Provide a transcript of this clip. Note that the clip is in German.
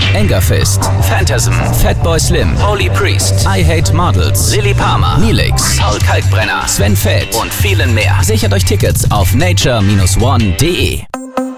Engerfist, Phantasm, Fatboy Slim, Holy Priest, I Hate Models, Lily Palmer, Neelix, Paul Kalkbrenner, Sven Feld und vielen mehr. Sichert euch Tickets auf nature-one.de.